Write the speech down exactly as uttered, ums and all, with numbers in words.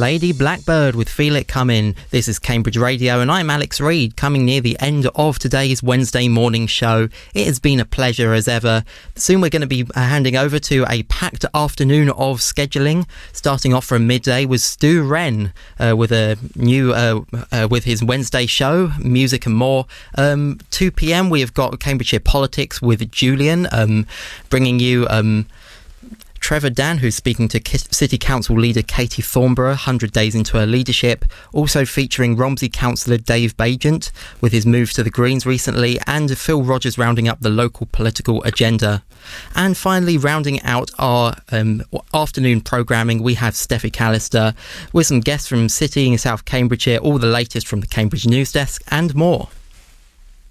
Lady Blackbird with Feel It Coming. This is Cambridge Radio and I'm Alex Reid, coming near the end of today's Wednesday morning show. It has been a pleasure as ever. Soon we're going to be handing over to a packed afternoon of scheduling. Starting off from midday with Stu Wren uh, with a new uh, uh, with his Wednesday show, Music and More. Um, two p.m. we have got Cambridgeshire Politics with Julian, um, bringing you um, Trevor Dan, who's speaking to City Council leader Katie Thornborough, one hundred days into her leadership. Also featuring Romsey councillor Dave Bagent with his move to the Greens recently, and Phil Rogers rounding up the local political agenda. And finally, rounding out our um, afternoon programming, we have Steffi Callister with some guests from City and South Cambridgeshire, all the latest from the Cambridge News Desk and more.